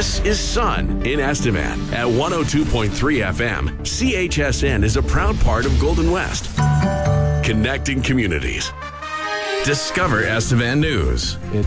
This is Sun in Estevan at 102.3 FM. CHSN is a proud part of Golden West. Connecting communities. Discover Estevan News.